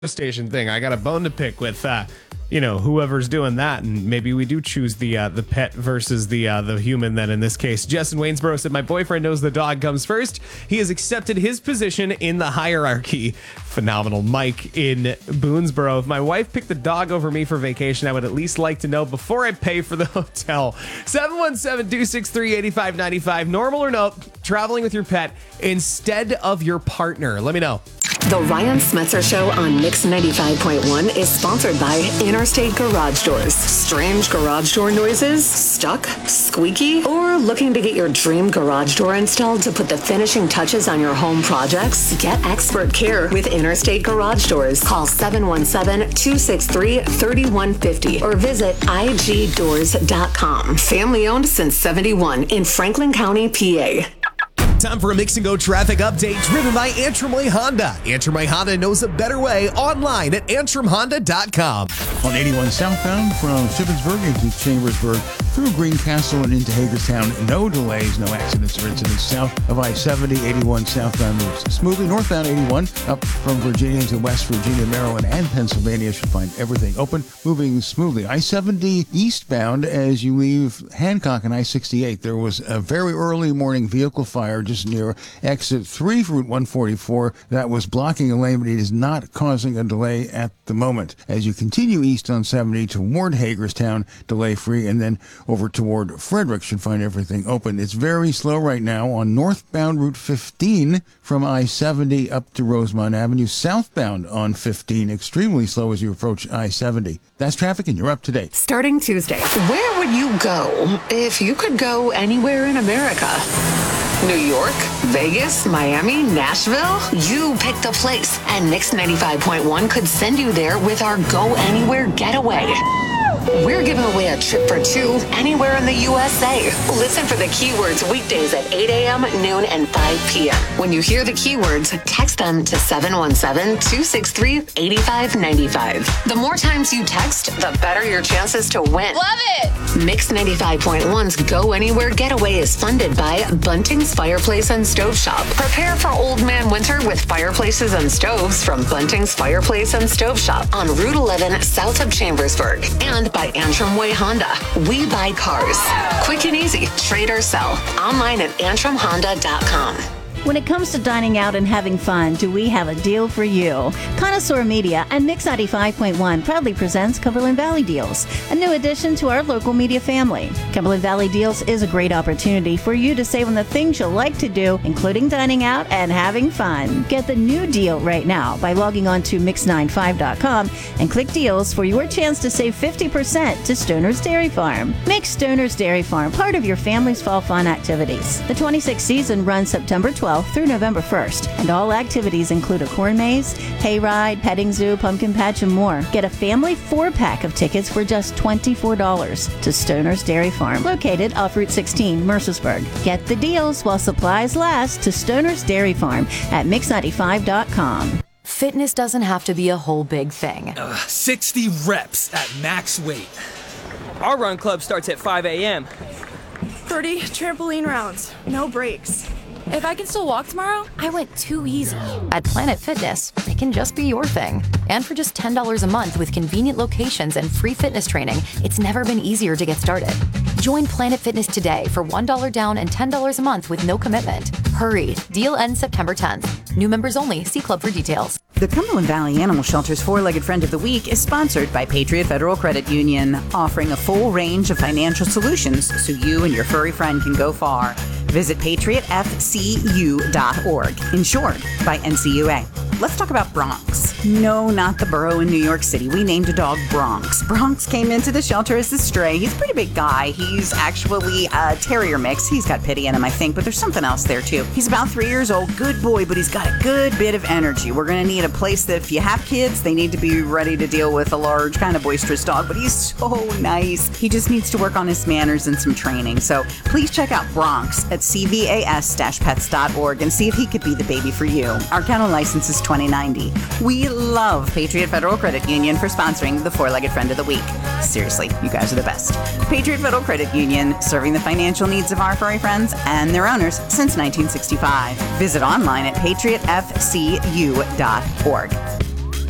station thing. I got a bone to pick with, whoever's doing that, and maybe we do choose the pet versus the human. Then in this case, Jess in Waynesboro said, "My boyfriend knows the dog comes first. He has accepted his position in the hierarchy." Phenomenal. Mike in Boonesboro, "If my wife picked the dog over me for vacation, I would at least like to know before I pay for the hotel." 717-263-8595. Normal or no, traveling with your pet instead of your partner? Let me know. The Ryan Smetzer Show on Mix 95.1 is sponsored by Interstate Garage Doors. Strange garage door noises? Stuck? Squeaky? Or looking to get your dream garage door installed to put the finishing touches on your home projects? Get expert care with Interstate Garage Doors. Call 717-263-3150 or visit igdoors.com. Family owned since 71 in Franklin County, PA. Time for a Mix and Go traffic update driven by Antrim Way Honda. Antrim Way Honda knows a better way online at antrimhonda.com. On 81 southbound from Shippensburg into Chambersburg through Greencastle and into Hagerstown. No delays, no accidents or incidents south of I-70. 81 southbound moves smoothly. Northbound 81 up from Virginia to West Virginia, Maryland, and Pennsylvania should find everything open, moving smoothly. I-70 eastbound as you leave Hancock and I-68. There was a very early morning vehicle fire just near exit 3 for Route 144 that was blocking a lane, but it is not causing a delay at the moment. As you continue east on 70 toward Hagerstown, delay free, and then over toward Frederick should find everything open. It's very slow right now on northbound Route 15 from I-70 up to Rosemont Avenue. Southbound on 15, extremely slow as you approach I-70. That's traffic, and you're up to date. Starting Tuesday, where would you go if you could go anywhere in America? New York, Vegas, Miami, Nashville? You pick the place, and Mix 95.1 could send you there with our Go Anywhere Getaway. We're giving away a trip for two anywhere in the USA. Listen for the keywords weekdays at 8 a.m., noon, and 5 p.m. When you hear the keywords, text them to 717-263-8595. The more times you text, the better your chances to win. Love it! Mix 95.1's Go Anywhere Getaway is funded by Bunting's Fireplace and Stove Shop. Prepare for old man winter with fireplaces and stoves from Bunting's Fireplace and Stove Shop on Route 11 south of Chambersburg. And by Antrim Way Honda. We buy cars. Quick and easy. Trade or sell. Online at antrimhonda.com. When it comes to dining out and having fun, do we have a deal for you? Connoisseur Media and Mix 95.1 proudly presents Cumberland Valley Deals, a new addition to our local media family. Cumberland Valley Deals is a great opportunity for you to save on the things you'll like to do, including dining out and having fun. Get the new deal right now by logging on to mix95.com and click deals for your chance to save 50% to Stoner's Dairy Farm. Make Stoner's Dairy Farm part of your family's fall fun activities. The 26th season runs September 12th through November 1st, and all activities include a corn maze, hayride, petting zoo, pumpkin patch, and more. Get a family 4-pack of tickets for just $24 to Stoner's Dairy Farm, located off Route 16, Mercersburg. Get the deals while supplies last to Stoner's Dairy Farm at mix95.com. Fitness doesn't have to be a whole big thing. 60 reps at max weight. Our run club starts at 5 a.m. 30 trampoline rounds, no breaks. If I can still walk tomorrow, I went too easy. At Planet Fitness, it can just be your thing. And for just $10 a month with convenient locations and free fitness training, it's never been easier to get started. Join Planet Fitness today for $1 down and $10 a month with no commitment. Hurry, deal ends September 10th. New members only. See club for details. The Cumberland Valley Animal Shelter's Four-Legged Friend of the Week is sponsored by Patriot Federal Credit Union, offering a full range of financial solutions so you and your furry friend can go far. Visit patriotfcu.org, insured by NCUA. Let's talk about Bronx. No, not the borough in New York City. We named a dog Bronx. Bronx came into the shelter as a stray. He's a pretty big guy. He's actually a terrier mix. He's got pity in him, I think, but there's something else there too. He's about 3 years old, good boy, but he's got a good bit of energy. We're going to need a place that if you have kids, they need to be ready to deal with a large, kind of boisterous dog, but he's so nice. He just needs to work on his manners and some training. So please check out Bronx at cvas-pets.org and see if he could be the baby for you. Our kennel license is 2090. We love Patriot Federal Credit Union for sponsoring the Four-Legged Friend of the Week. Seriously, you guys are the best. Patriot Federal Credit Union, serving the financial needs of our furry friends and their owners since 1965. Visit online at patriotfcu.org.